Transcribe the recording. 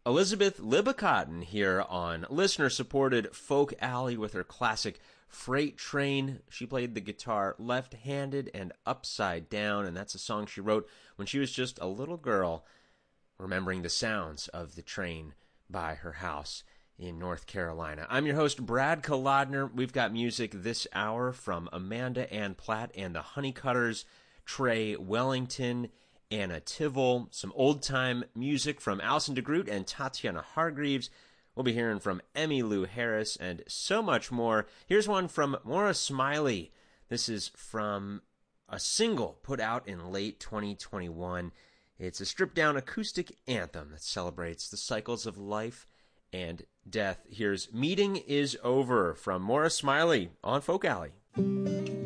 Elizabeth Libacotten here on listener-supported Folk Alley with her classic Freight Train. She played the guitar left-handed and upside down, and that's a song she wrote when she was just a little girl, remembering the sounds of the train by her house in North Carolina. I'm your host, Brad Kolodner. We've got music this hour from Amanda Ann Platt and the Honeycutters, Trey Wellington, Anna Tivol, some old-time music from Alison DeGroot and Tatiana Hargreaves. We'll be hearing from Emmylou Harris and so much more. Here's one from Maura Smiley. This is from a single put out in late 2021. It's a stripped-down acoustic anthem that celebrates the cycles of life and death. Here's Meeting Is Over from Maura Smiley on Folk Alley.